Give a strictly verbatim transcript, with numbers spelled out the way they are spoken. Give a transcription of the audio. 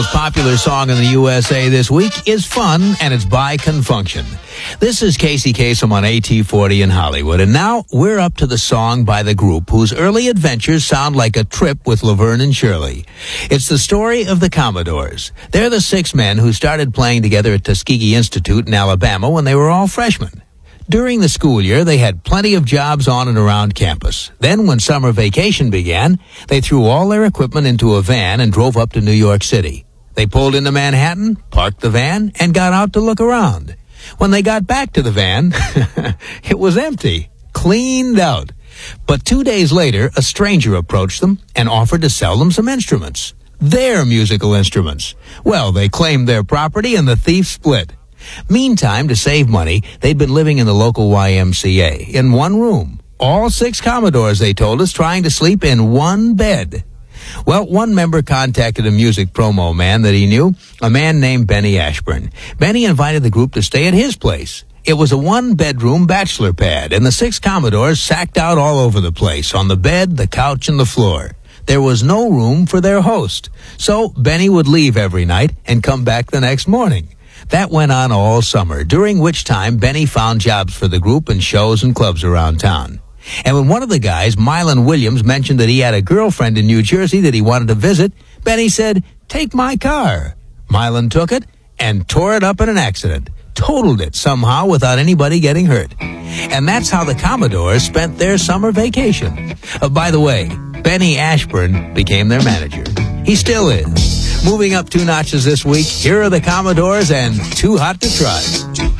Popular song in the U S A this week is Fun, and it's by Confunction. This is Casey Kasem on A T forty in Hollywood, and now we're up to the song by the group whose early adventures sound like a trip with Laverne and Shirley. It's the story of the Commodores. They're the six men who started playing together at Tuskegee Institute in Alabama when they were all freshmen. During the school year, they had plenty of jobs on and around campus. Then, when summer vacation began, they threw all their equipment into a van and drove up to New York City. They pulled into Manhattan, parked the van, and got out to look around. When they got back to the van, it was empty, cleaned out. But two days later, a stranger approached them and offered to sell them some instruments. Their musical instruments. Well, they claimed their property and the thief split. Meantime, to save money, they'd been living in the local Y M C A, in one room. All six Commodores, they told us, trying to sleep in one bed. Well, one member contacted a music promo man that he knew, a man named Benny Ashburn. Benny invited the group to stay at his place. It was a one-bedroom bachelor pad, and the six Commodores sacked out all over the place, on the bed, the couch, and the floor. There was no room for their host. So Benny would leave every night and come back the next morning. That went on all summer, during which time Benny found jobs for the group in shows and clubs around town. And when one of the guys, Mylan Williams, mentioned that he had a girlfriend in New Jersey that he wanted to visit, Benny said, "Take my car." Mylan took it and tore it up in an accident, totaled it somehow without anybody getting hurt. And that's how the Commodores spent their summer vacation. Uh, by the way, Benny Ashburn became their manager. He still is. Moving up two notches this week, here are the Commodores and Too Hot to Try.